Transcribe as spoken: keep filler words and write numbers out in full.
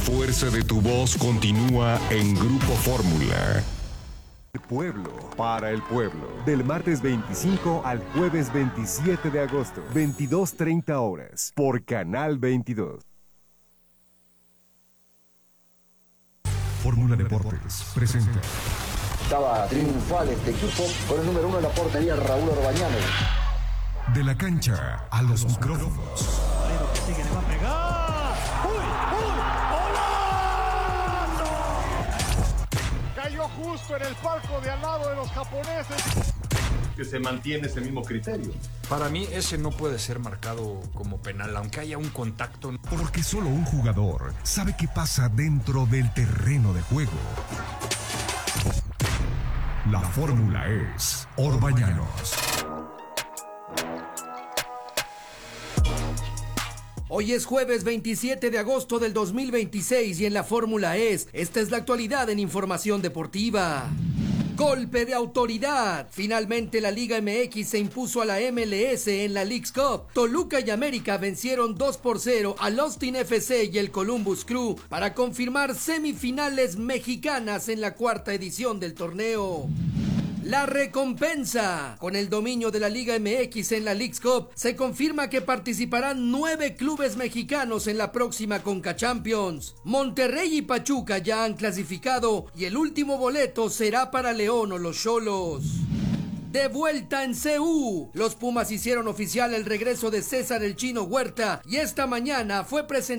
fuerza de tu voz continúa en Grupo Fórmula. El pueblo, para el pueblo. Del martes veinticinco al jueves veintisiete de agosto, veintidós treinta horas, por Canal veintidós. Fórmula Deportes presenta. Estaba triunfal este equipo con el número uno en la portería, Raúl Orbañano. De la cancha a los micrófonos. Pero que sigue, le va a pegar. ¡Uy, uy! ¡Golazo! Cayó justo en el palco de al lado de los japoneses. Que se mantiene ese mismo criterio. Para mí ese no puede ser marcado como penal, aunque haya un contacto. Porque solo un jugador sabe qué pasa dentro del terreno de juego. La fórmula es Orbañanos. Hoy es jueves veintisiete de agosto del dos mil veintiséis y en la Fórmula es, esta es la actualidad en información deportiva. Golpe de autoridad. Finalmente la Liga M X se impuso a la M L S en la Leagues Cup. Toluca y América vencieron dos por cero al Austin F C y el Columbus Crew para confirmar semifinales mexicanas en la cuarta edición del torneo. La recompensa. Con el dominio de la Liga M X en la Leagues Cup, se confirma que participarán nueve clubes mexicanos en la próxima Conca Champions. Monterrey y Pachuca ya han clasificado y el último boleto será para León o los Xolos. De vuelta en C U, los Pumas hicieron oficial el regreso de César el Chino Huerta y esta mañana fue presentado